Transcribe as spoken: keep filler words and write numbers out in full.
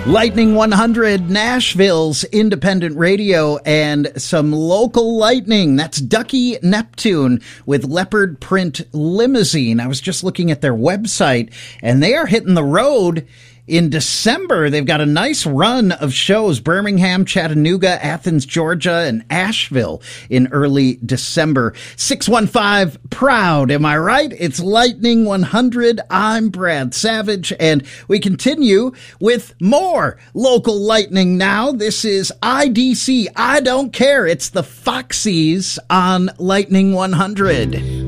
Lightning one hundred, Nashville's independent radio, and some local lightning. That's Ducky Neptune with Leopard Print Limousine. I was just looking at their website, and they are hitting the road in December. They've got a nice run of shows: Birmingham, Chattanooga, Athens, Georgia, and Asheville in early December. six one five proud, am I right? It's Lightning one hundred. I'm Brad Savage, and we continue with more local lightning now. This is I D C, I Don't Care. It's the Foxies on Lightning one hundred.